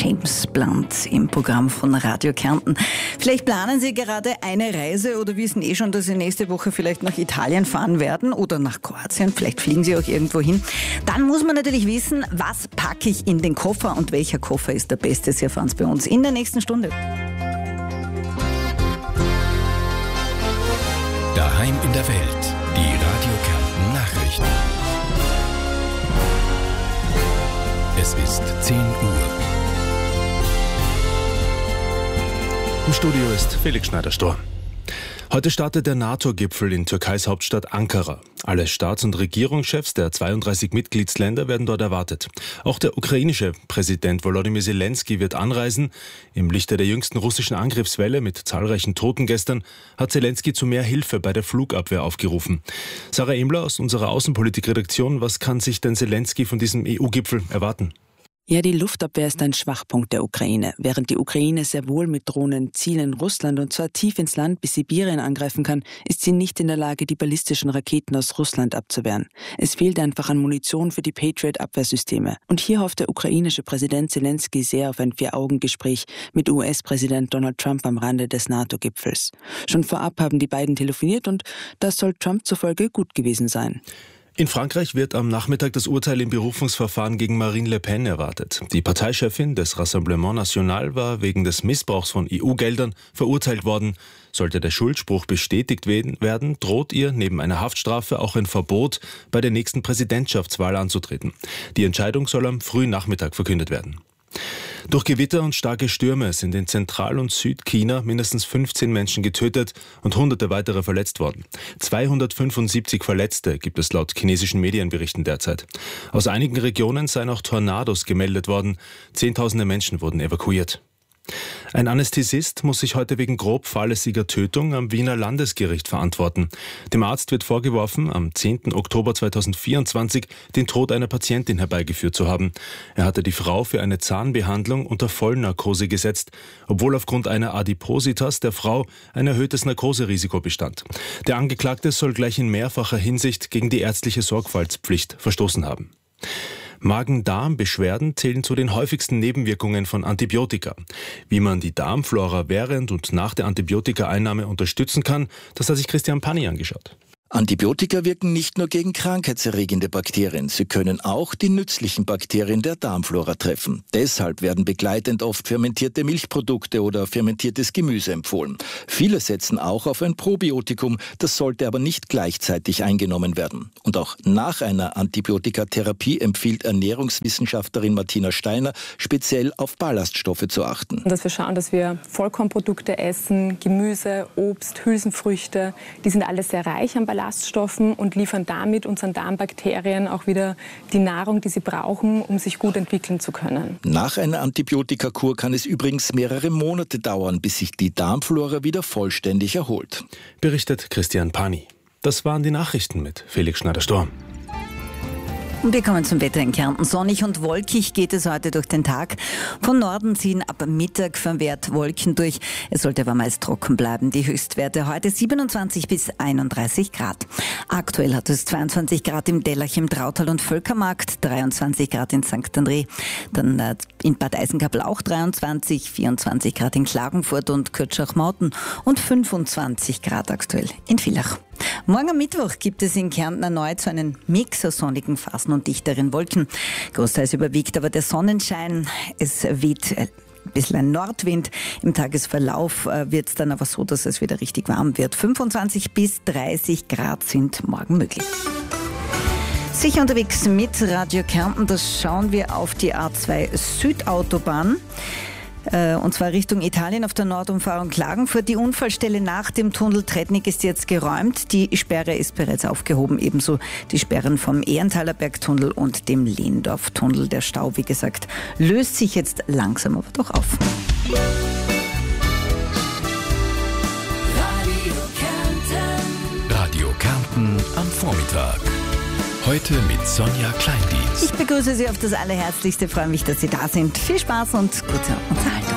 James Blunt im Programm von Radio Kärnten. Vielleicht planen Sie gerade eine Reise oder wissen schon, dass Sie nächste Woche vielleicht nach Italien fahren werden oder nach Kroatien. Vielleicht fliegen Sie auch irgendwo hin. Dann muss man natürlich wissen, was packe ich in den Koffer und welcher Koffer ist der beste. Sie erfahren es bei uns in der nächsten Stunde. Daheim in der Welt. Die Radio Kärnten Nachrichten. Es ist 10 Uhr. Im Studio ist Felix Schneider-Storr. Heute startet der NATO-Gipfel in Türkeis Hauptstadt Ankara. Alle Staats- und Regierungschefs der 32 Mitgliedsländer werden dort erwartet. Auch der ukrainische Präsident Volodymyr Zelensky wird anreisen. Im Lichte der jüngsten russischen Angriffswelle mit zahlreichen Toten gestern hat Zelensky zu mehr Hilfe bei der Flugabwehr aufgerufen. Sarah Emler aus unserer Außenpolitik-Redaktion, was kann sich denn Zelensky von diesem EU-Gipfel erwarten? Ja, die Luftabwehr ist ein Schwachpunkt der Ukraine. Während die Ukraine sehr wohl mit Drohnen Zielen Russland und zwar tief ins Land bis Sibirien angreifen kann, ist sie nicht in der Lage, die ballistischen Raketen aus Russland abzuwehren. Es fehlt einfach an Munition für die Patriot-Abwehrsysteme. Und hier hofft der ukrainische Präsident Zelensky sehr auf ein 4-Augen-Gespräch mit US-Präsident Donald Trump am Rande des NATO-Gipfels. Schon vorab haben die beiden telefoniert und das soll Trump zufolge gut gewesen sein. In Frankreich wird am Nachmittag das Urteil im Berufungsverfahren gegen Marine Le Pen erwartet. Die Parteichefin des Rassemblement National war wegen des Missbrauchs von EU-Geldern verurteilt worden. Sollte der Schuldspruch bestätigt werden, droht ihr neben einer Haftstrafe auch ein Verbot, bei der nächsten Präsidentschaftswahl anzutreten. Die Entscheidung soll am frühen Nachmittag verkündet werden. Durch Gewitter und starke Stürme sind in Zentral- und Südchina mindestens 15 Menschen getötet und Hunderte weitere verletzt worden. 275 Verletzte gibt es laut chinesischen Medienberichten derzeit. Aus einigen Regionen seien auch Tornados gemeldet worden. Zehntausende Menschen wurden evakuiert. Ein Anästhesist muss sich heute wegen grob fahrlässiger Tötung am Wiener Landesgericht verantworten. Dem Arzt wird vorgeworfen, am 10. Oktober 2024 den Tod einer Patientin herbeigeführt zu haben. Er hatte die Frau für eine Zahnbehandlung unter Vollnarkose gesetzt, obwohl aufgrund einer Adipositas der Frau ein erhöhtes Narkoserisiko bestand. Der Angeklagte soll gleich in mehrfacher Hinsicht gegen die ärztliche Sorgfaltspflicht verstoßen haben. Magen-Darm-Beschwerden zählen zu den häufigsten Nebenwirkungen von Antibiotika. Wie man die Darmflora während und nach der Antibiotikaeinnahme unterstützen kann, das hat sich Christian Panni angeschaut. Antibiotika wirken nicht nur gegen krankheitserregende Bakterien, sie können auch die nützlichen Bakterien der Darmflora treffen. Deshalb werden begleitend oft fermentierte Milchprodukte oder fermentiertes Gemüse empfohlen. Viele setzen auch auf ein Probiotikum, das sollte aber nicht gleichzeitig eingenommen werden. Und auch nach einer Antibiotikatherapie empfiehlt Ernährungswissenschaftlerin Martina Steiner, speziell auf Ballaststoffe zu achten. Dass wir schauen, dass wir Vollkornprodukte essen, Gemüse, Obst, Hülsenfrüchte, die sind alle sehr reich an Ballaststoffen und liefern damit unseren Darmbakterien auch wieder die Nahrung, die sie brauchen, um sich gut entwickeln zu können. Nach einer Antibiotikakur kann es übrigens mehrere Monate dauern, bis sich die Darmflora wieder vollständig erholt. Berichtet Christian Panni. Das waren die Nachrichten mit Felix Schneider-Storr. Und wir kommen zum Wetter in Kärnten. Sonnig und wolkig geht es heute durch den Tag. Von Norden ziehen ab Mittag vermehrt Wolken durch. Es sollte aber meist trocken bleiben. Die Höchstwerte heute 27 bis 31 Grad. Aktuell hat es 22 Grad im Dellach, im Trautal und Völkermarkt, 23 Grad in St. André, dann in Bad Eisenkapel auch 23, 24 Grad in Klagenfurt und Kürtschach-Mauten und 25 Grad aktuell in Villach. Morgen am Mittwoch gibt es in Kärnten erneut so einen Mix aus sonnigen Phasen und dichteren Wolken. Großteils überwiegt aber der Sonnenschein. Es weht ein bisschen ein Nordwind. Im Tagesverlauf wird es dann aber so, dass es wieder richtig warm wird. 25 bis 30 Grad sind morgen möglich. Sicher unterwegs mit Radio Kärnten, das schauen wir auf die A2 Südautobahn. Und zwar Richtung Italien auf der Nordumfahrung Klagenfurt. Die Unfallstelle nach dem Tunnel Tretnik ist jetzt geräumt. Die Sperre ist bereits aufgehoben. Ebenso die Sperren vom Ehenthaler Bergtunnel und dem Lehndorf-Tunnel. Der Stau, wie gesagt, löst sich jetzt langsam aber doch auf. Radio Kärnten am Vormittag. Heute mit Sonja Kleindienst. Ich begrüße Sie auf das Allerherzlichste. Freue mich, dass Sie da sind. Viel Spaß und gute Unterhaltung.